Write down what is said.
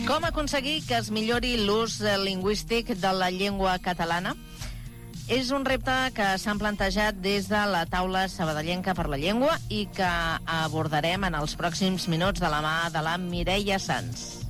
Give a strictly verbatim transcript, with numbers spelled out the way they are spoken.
Com aconseguir que es millori l'ús lingüístic de la llengua catalana? És un repte que s'han plantejat des de la taula sabadellenca per la llengua i que abordarem en els pròxims minuts de la mà de la Mireia Sans.